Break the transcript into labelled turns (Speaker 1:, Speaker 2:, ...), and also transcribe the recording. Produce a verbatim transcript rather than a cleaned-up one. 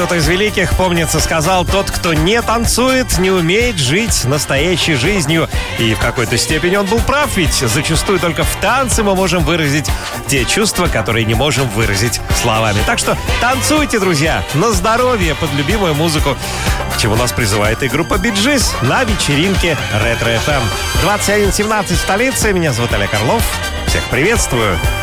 Speaker 1: Кто-то из великих, помнится, сказал: тот, кто не танцует, не умеет жить настоящей жизнью. И в какой-то степени он был прав, ведь зачастую только в танце мы можем выразить те чувства, которые не можем выразить словами. Так что танцуйте, друзья, на здоровье, под любимую музыку, к чему нас призывает и группа Bee Gees на вечеринке Ретро эф эм. двадцать один семнадцать в столице. Меня зовут Олег Орлов. Всех приветствую.